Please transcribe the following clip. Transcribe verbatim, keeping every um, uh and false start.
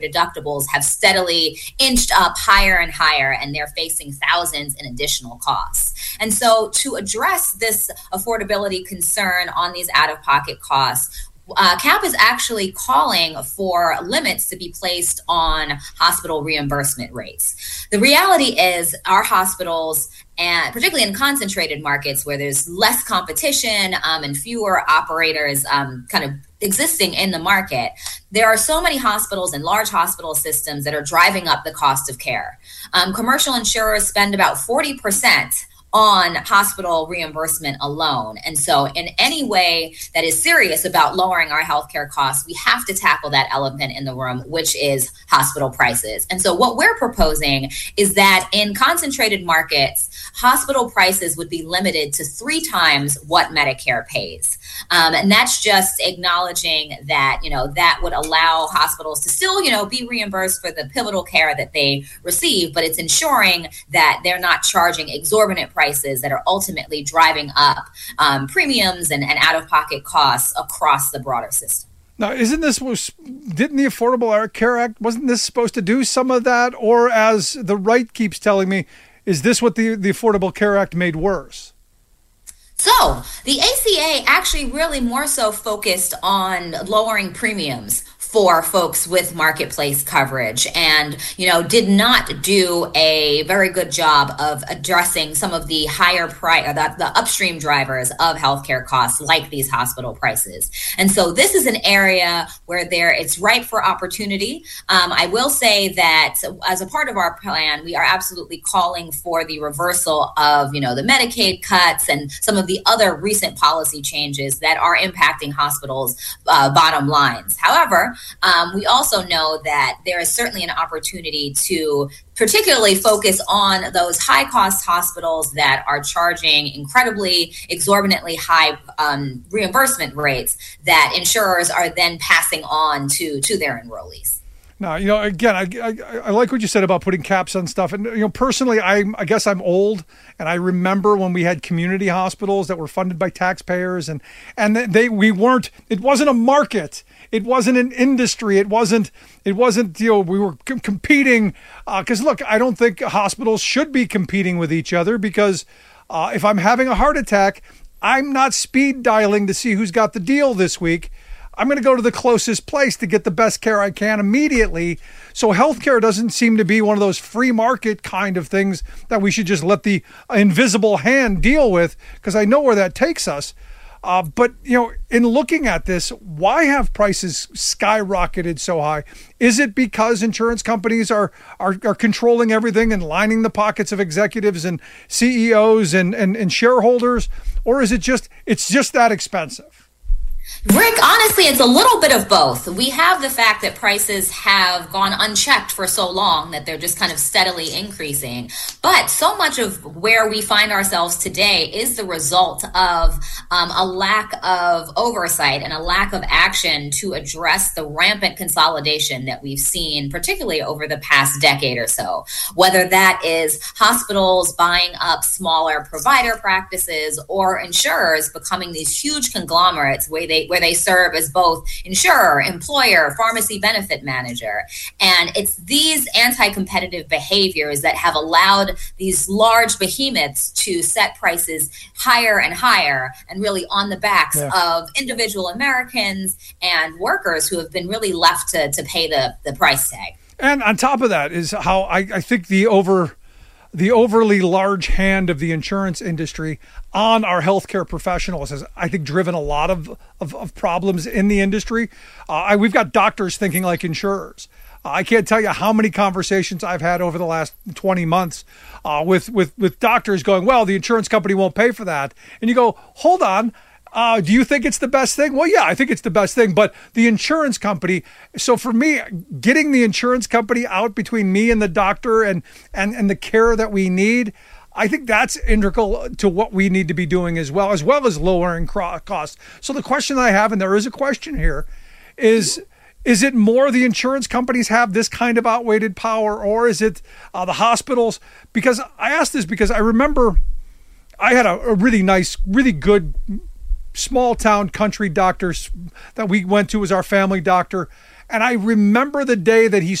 deductibles have steadily inched up higher and higher, and they're facing thousands in additional costs. And so to address this affordability concern on these out-of-pocket costs, Uh, CAP is actually calling for limits to be placed on hospital reimbursement rates. The reality is our hospitals, and particularly in concentrated markets where there's less competition um, and fewer operators um, kind of existing in the market, there are so many hospitals and large hospital systems that are driving up the cost of care. Um, commercial insurers spend about forty percent on hospital reimbursement alone. And so in any way that is serious about lowering our healthcare costs, we have to tackle that elephant in the room, which is hospital prices. And so what we're proposing is that in concentrated markets, hospital prices would be limited to three times what Medicare pays. Um, and that's just acknowledging that, you know, that would allow hospitals to still, you know, be reimbursed for the pivotal care that they receive, but it's ensuring that they're not charging exorbitant prices prices that are ultimately driving up um, premiums and, and out-of-pocket costs across the broader system. Now, isn't this, didn't the Affordable Care Act, wasn't this supposed to do some of that? Or as the right keeps telling me, is this what the, the Affordable Care Act made worse? So the A C A actually really more so focused on lowering premiums for folks with marketplace coverage, and, you know, did not do a very good job of addressing some of the higher price, the, the upstream drivers of healthcare costs, like these hospital prices. And so this is an area where there it's ripe for opportunity. Um, I will say that as a part of our plan, we are absolutely calling for the reversal of, you know, the Medicaid cuts and some of the other recent policy changes that are impacting hospitals' uh, bottom lines. However, Um, we also know that there is certainly an opportunity to particularly focus on those high-cost hospitals that are charging incredibly exorbitantly high um, reimbursement rates that insurers are then passing on to, to their enrollees. Now, you know, again, I, I, I like what you said about putting caps on stuff. And, you know, personally, I, I guess I'm old, and I remember when we had community hospitals that were funded by taxpayers, and, and they, we weren't, it wasn't a market. It wasn't an industry. It wasn't, it wasn't, you know, we were com- competing. Uh, cause look, I don't think hospitals should be competing with each other, because uh, if I'm having a heart attack, I'm not speed dialing to see who's got the deal this week. I'm going to go to the closest place to get the best care I can immediately. So healthcare doesn't seem to be one of those free market kind of things that we should just let the invisible hand deal with, because I know where that takes us. Uh, but, you know, in looking at this, why have prices skyrocketed so high? Is it because insurance companies are are, are controlling everything and lining the pockets of executives and C E Os and, and, and shareholders? Or is it just, it's just that expensive? Rick, honestly, it's a little bit of both. We have the fact that prices have gone unchecked for so long that they're just kind of steadily increasing. But so much of where we find ourselves today is the result of um, a lack of oversight and a lack of action to address the rampant consolidation that we've seen, particularly over the past decade or so. Whether that is hospitals buying up smaller provider practices or insurers becoming these huge conglomerates where they where they serve as both insurer, employer, pharmacy benefit manager. And it's these anti-competitive behaviors that have allowed these large behemoths to set prices higher and higher, and really on the backs yeah. of individual Americans and workers who have been really left to, to pay the, the price tag. And on top of that is how I, I think the over... the overly large hand of the insurance industry on our healthcare professionals has, I think, driven a lot of, of, of problems in the industry. Uh, I, we've got doctors thinking like insurers. Uh, I can't tell you how many conversations I've had over the last twenty months uh, with, with, with doctors going, well, the insurance company won't pay for that. And you go, hold on. Uh, do you think it's the best thing? Well, yeah, I think it's the best thing, but the insurance company. So for me, getting the insurance company out between me and the doctor and, and, and the care that we need, I think that's integral to what we need to be doing as well, as well as lowering costs. So the question I have, and there is a question here, is, is it more the insurance companies have this kind of outweighed power, or is it uh, the hospitals? Because I asked this because I remember I had a, a really nice, really good small town country doctors that we went to as our family doctor. And I remember the day that he